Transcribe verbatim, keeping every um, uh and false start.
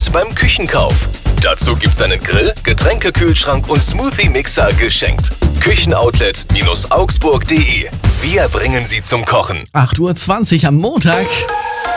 Geld beim Küchenkauf. Dazu gibt's einen Grill, Getränkekühlschrank und Smoothie-Mixer geschenkt. Küchenoutlet Augsburg punkt de. Wir bringen Sie zum Kochen. acht Uhr zwanzig am Montag.